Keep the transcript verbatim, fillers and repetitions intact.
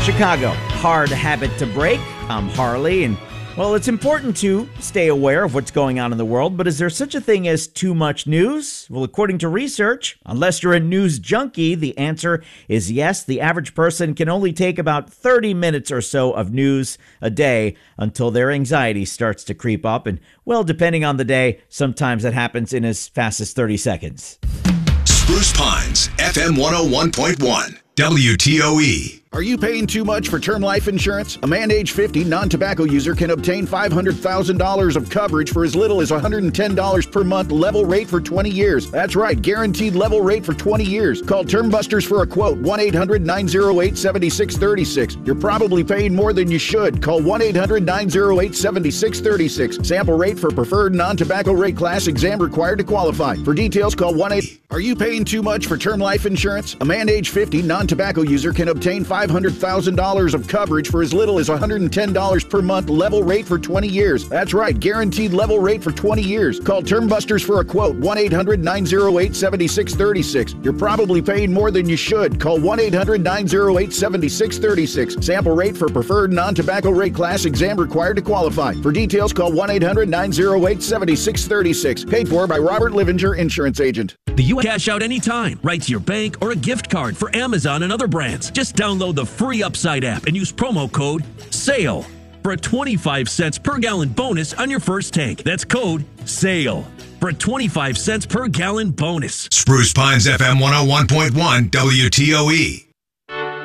Chicago, hard habit to break. I'm Harley, and well, it's important to stay aware of what's going on in the world, but is there such a thing as too much news? Well, according to research, unless you're a news junkie, the answer is yes. The average person can only take about thirty minutes or so of news a day until their anxiety starts to creep up. And, well, depending on the day, sometimes it happens in as fast as thirty seconds. Spruce Pines, F M one oh one point one, W T O E. Are you paying too much for term life insurance? A man age fifty non-tobacco user can obtain five hundred thousand dollars of coverage for as little as one hundred ten dollars per month, level rate for twenty years. That's right, guaranteed level rate for twenty years. Call Term Busters for a quote, one eight hundred nine oh eight seven six three six. You're probably paying more than you should. Call one eight hundred nine oh eight seven six three six. Sample rate for preferred non-tobacco rate class, exam required to qualify. For details, call one eight hundred. Are you paying too much for term life insurance? A man age fifty non-tobacco user can obtain five hundred thousand dollars of coverage for as little as one hundred ten dollars per month, level rate for twenty years. That's right, guaranteed level rate for twenty years. Call Term Busters for a quote, one eight hundred nine oh eight seven six three six. You're probably paying more than you should. Call one eight hundred nine oh eight seven six three six. Sample rate for preferred non-tobacco rate class, exam required to qualify. For details, call one eight hundred nine oh eight seven six three six. Paid for by Robert Livinger, Insurance Agent. The U S cash out anytime, right to your bank or a gift card for Amazon and other brands. Just download the free Upside app and use promo code SALE for a twenty-five cents per gallon bonus on your first tank. That's code SALE for a twenty-five cents per gallon bonus. Spruce Pines, F M one oh one point one, W T O E.